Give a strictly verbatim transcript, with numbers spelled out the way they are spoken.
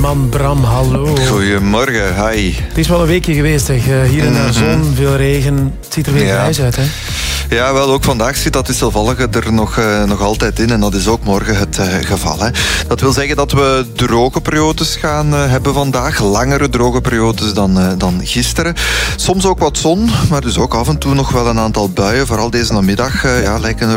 weerman Bram, hallo. Goedemorgen, hi. Het is wel een weekje geweest, zeg. Hier in de mm-hmm. zon, veel regen. Het ziet er weer grijs ja. uit, hè? Ja, wel, ook vandaag zit dat wisselvallige er nog, uh, nog altijd in. En dat is ook morgen het uh, geval. Hè. Dat wil zeggen dat we droge periodes gaan uh, hebben vandaag. Langere droge periodes dan, uh, dan gisteren. Soms ook wat zon, maar dus ook af en toe nog wel een aantal buien. Vooral deze namiddag uh, ja, lijken er